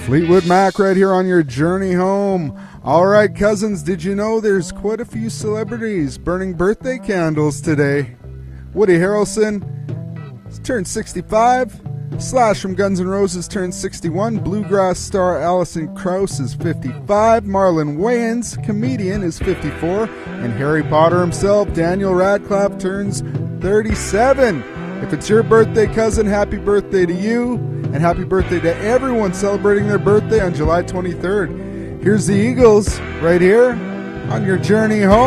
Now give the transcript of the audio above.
Fleetwood Mac right here on your journey home. All right, cousins, did you know there's quite a few celebrities burning birthday candles today? Woody Harrelson turned 65. Slash from Guns N' Roses turned 61. Bluegrass star Alison Krauss is 55. Marlon Wayans, comedian, is 54. And Harry Potter himself, Daniel Radcliffe, turns 37. If it's your birthday, cousin, happy birthday to you. And happy birthday to everyone celebrating their birthday on July 23rd. Here's the Eagles right here on your journey home.